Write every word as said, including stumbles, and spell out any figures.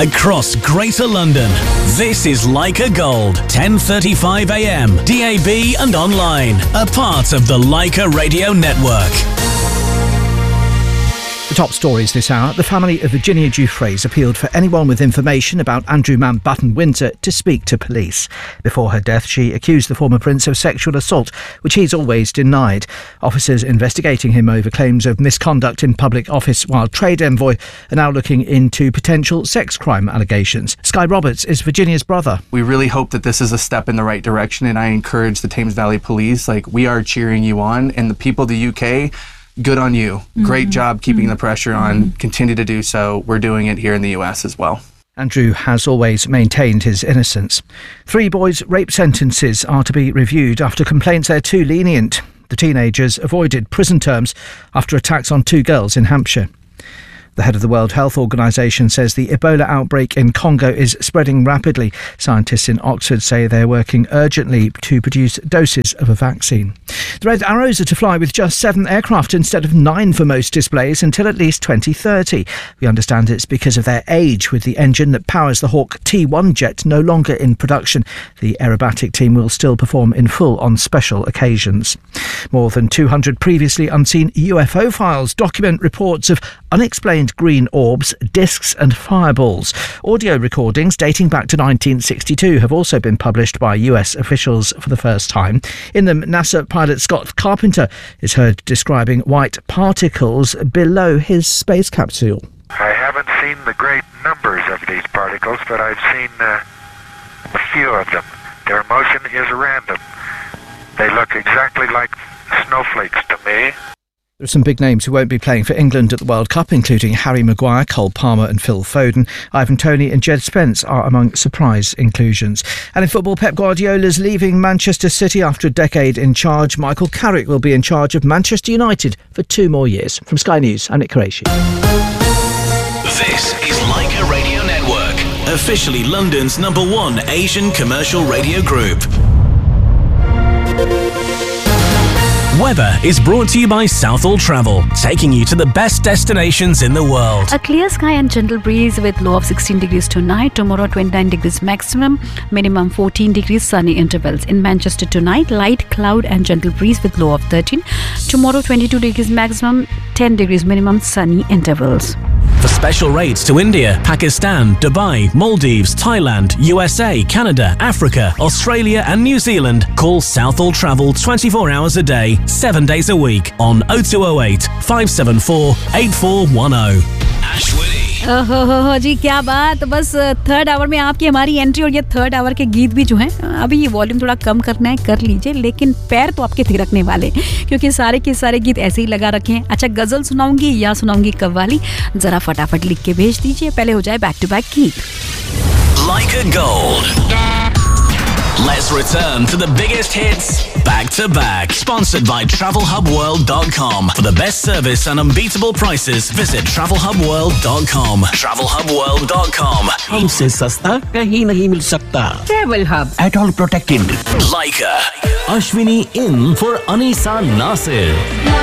across Greater London. This is Leica Gold, ten thirty-five a m, D A B and online, a part of the Leica Radio Network. The top stories this hour. The family of Virginia Giuffres appealed for anyone with information about Andrew Mountbatten Winter to speak to police. Before her death, she accused the former prince of sexual assault, which he's always denied. Officers investigating him over claims of misconduct in public office while trade envoy are now looking into potential sex crime allegations. Sky Roberts is Virginia's brother. We really hope that this is a step in the right direction, and I encourage the Thames Valley Police, like, we are cheering you on, and the people of the U K, good on you. Great mm-hmm. job keeping mm-hmm. the pressure on. Mm-hmm. Continue to do so. We're doing it here in the U S as well. Andrew has always maintained his innocence. Three boys' rape sentences are to be reviewed after complaints they're too lenient. The teenagers avoided prison terms after attacks on two girls in Hampshire. The head of the World Health Organization says the Ebola outbreak in Congo is spreading rapidly. Scientists in Oxford say they're working urgently to produce doses of a vaccine. The Red Arrows are to fly with just seven aircraft instead of nine for most displays until at least twenty thirty. We understand it's because of their age, with the engine that powers the Hawk T one jet no longer in production. The aerobatic team will still perform in full on special occasions. More than two hundred previously unseen U F O files document reports of unexplained green orbs, discs and fireballs. Audio recordings dating back to nineteen sixty-two have also been published by U S officials for the first time. In them, NASA pilot Scott Carpenter is heard describing white particles below his space capsule. I haven't seen the great numbers of these particles, but I've seen uh, a few of them. Their motion is random. They look exactly like snowflakes to me. There are some big names who won't be playing for England at the World Cup, including Harry Maguire, Cole Palmer and Phil Foden. Ivan Toney and Jed Spence are among surprise inclusions. And in football, Pep Guardiola's leaving Manchester City after a decade in charge. Michael Carrick will be in charge of Manchester United for two more years. From Sky News, I'm Nick Qureshi. This is Leica Radio Network, officially London's number one Asian commercial radio group. Weather is brought to you by Southall Travel, taking you to the best destinations in the world. A clear sky and gentle breeze with low of sixteen degrees tonight. Tomorrow twenty-nine degrees maximum, minimum fourteen degrees, sunny intervals. In Manchester tonight, light cloud and gentle breeze with low of thirteen. Tomorrow twenty-two degrees maximum, ten degrees minimum, sunny intervals. For special rates to India, Pakistan, Dubai, Maldives, Thailand, U S A, Canada, Africa, Australia and New Zealand, call Southall Travel twenty-four hours a day, seven days a week on oh two oh eight, five seven four, eight four one oh. Ashwini. ओहो हो हो जी, क्या बात। बस third our में आपकी हमारी entry, और ये थर्ड आवर के गीत भी जो हैं, अभी ये वॉल्यूम थोड़ा कम करना है कर लीजिए, लेकिन पैर तो आपके थिरकने वाले, क्योंकि सारे के सारे गीत ऐसे ही लगा रखे हैं। अच्छा, गजल सुनाऊंगी या सुनाऊंगी कव्वाली, जरा फटाफट लिख के भेज दीजिए, पहले हो जाए बैक टू बैक गीत। Leica Gold. Let's return to the biggest hits back to back. Sponsored by travel hub world dot com. For the best service and unbeatable prices, visit travel hub world dot com. travel hub world dot com. हमसे सस्ता कहीं नहीं मिल सकता. Travel Hub. At all protected. Leica. Ashwini in for Anisa Nasir.